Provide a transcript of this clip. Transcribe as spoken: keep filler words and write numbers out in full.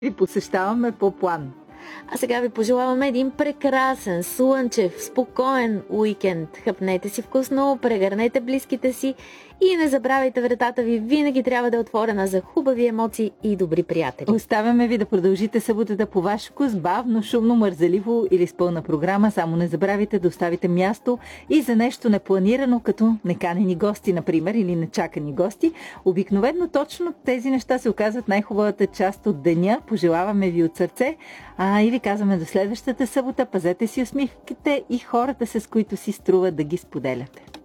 Ви посещаваме по план. А сега ви пожелаваме един прекрасен, слънчев, спокоен уикенд. Хъпнете си вкусно, прегърнете близките си и не забравяйте, вратата ви винаги трябва да е отворена за хубави емоции и добри приятели. Оставяме ви да продължите съботата по ваш вкус, бавно, шумно, мързеливо или с пълна програма. Само не забравяйте да оставите място и за нещо непланирано, като неканени гости, например, или нечакани гости. Обикновено точно тези неща се оказват най-хубавата част от деня. Пожелаваме ви от сърце. А и ви казваме до следващата събота. Пазете си усмивките и хората, с които си струва да ги споделяте.